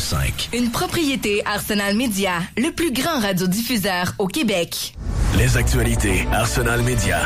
105. Une propriété Arsenal Média, le plus grand radiodiffuseur au Québec. Les actualités Arsenal Média.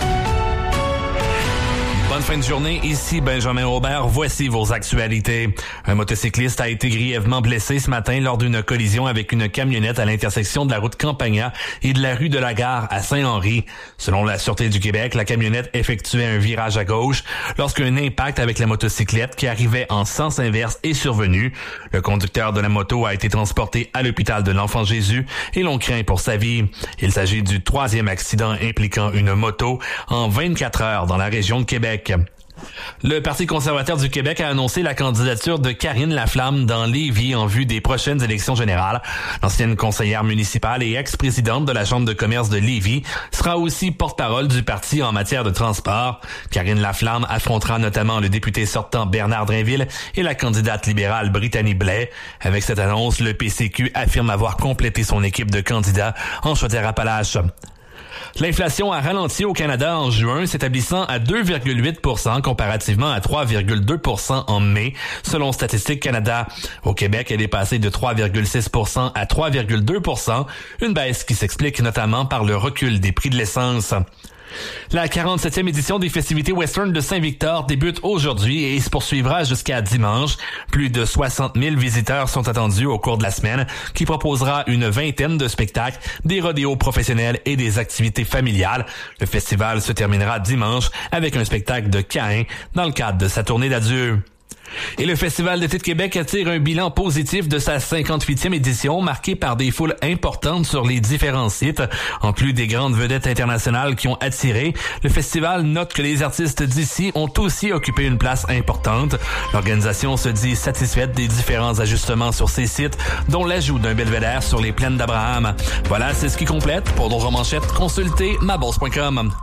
Bonne fin de journée, ici Benjamin Aubert. Voici vos actualités. Un motocycliste a été grièvement blessé ce matin lors d'une collision avec une camionnette à l'intersection de la route Campagna et de la rue de la Gare à Saint-Henri. Selon la Sûreté du Québec, la camionnette effectuait un virage à gauche lorsqu'un impact avec la motocyclette qui arrivait en sens inverse est survenu. Le conducteur de la moto a été transporté à l'hôpital de l'Enfant-Jésus et l'on craint pour sa vie. Il s'agit du 3e accident impliquant une moto en 24 heures dans la région de Québec. Le Parti conservateur du Québec a annoncé la candidature de Karine Laflamme dans Lévis en vue des prochaines élections générales. L'ancienne conseillère municipale et ex-présidente de la Chambre de commerce de Lévis sera aussi porte-parole du parti en matière de transport. Karine Laflamme affrontera notamment le député sortant Bernard Drainville et la candidate libérale Brittany Blais. Avec cette annonce, le PCQ affirme avoir complété son équipe de candidats en Chaudière-Appalaches. L'inflation a ralenti au Canada en juin, s'établissant à 2,8% comparativement à 3,2% en mai, selon Statistique Canada. Au Québec, elle est passée de 3,6% à 3,2%, une baisse qui s'explique notamment par le recul des prix de l'essence. La 47e édition des festivités western de Saint-Victor débute aujourd'hui et se poursuivra jusqu'à dimanche. Plus de 60 000 visiteurs sont attendus au cours de la semaine, qui proposera une vingtaine de spectacles, des rodéos professionnels et des activités familiales. Le festival se terminera dimanche avec un spectacle de Caïn dans le cadre de sa tournée d'adieu. Et le Festival d'été de Québec attire un bilan positif de sa 58e édition, marqué par des foules importantes sur les différents sites. En plus des grandes vedettes internationales qui ont attiré, le festival note que les artistes d'ici ont aussi occupé une place importante. L'organisation se dit satisfaite des différents ajustements sur ces sites, dont l'ajout d'un belvédère sur les plaines d'Abraham. Voilà, c'est ce qui complète. Pour d'autres manchettes, consultez mabourse.com.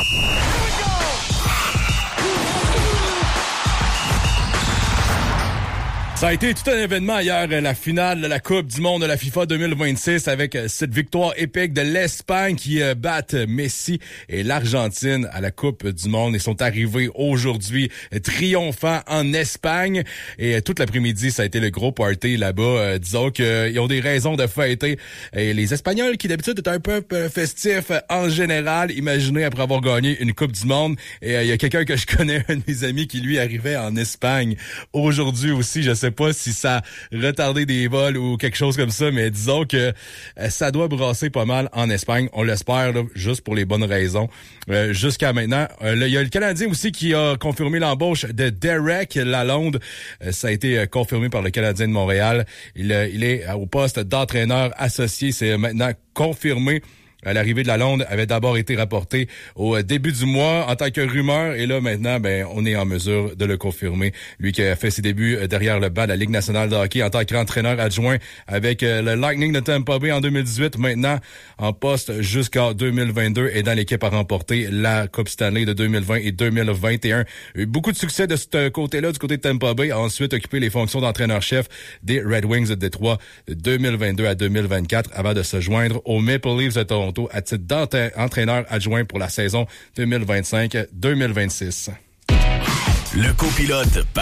Ça a été tout un événement hier, la finale de la Coupe du monde de la FIFA 2026 avec cette victoire épique de l'Espagne qui bat Messi et l'Argentine à la Coupe du monde. Ils sont arrivés aujourd'hui triomphants en Espagne et tout l'après-midi, ça a été le gros party là-bas. Disons qu'ils ont des raisons de fêter. Et les Espagnols qui d'habitude étaient un peu festifs en général, imaginez après avoir gagné une Coupe du monde. Et il y a quelqu'un que je connais, un de mes amis qui lui arrivait en Espagne aujourd'hui aussi. Je sais pas si ça a retardé des vols ou quelque chose comme ça, mais disons que ça doit brasser pas mal en Espagne. On l'espère, là, juste pour les bonnes raisons. Jusqu'à maintenant, il y a le Canadien aussi qui a confirmé l'embauche de Derek Lalonde. Ça a été confirmé par le Canadien de Montréal. Il est au poste d'entraîneur associé. C'est maintenant confirmé. L'arrivée de Lalonde avait d'abord été rapportée au début du mois en tant que rumeur et là maintenant on est en mesure de le confirmer. Lui qui a fait ses débuts derrière le banc de la Ligue nationale de hockey en tant qu'entraîneur adjoint avec le Lightning de Tampa Bay en 2018, maintenant en poste jusqu'en 2022 et dans l'équipe à remporter la Coupe Stanley de 2020 et 2021. Eu beaucoup de succès de ce côté-là, du côté de Tampa Bay, a ensuite occupé les fonctions d'entraîneur-chef des Red Wings de Détroit de 2022 à 2024 avant de se joindre aux Maple Leafs de Toronto à titre d'entraîneur adjoint pour la saison 2025-2026. Le copilote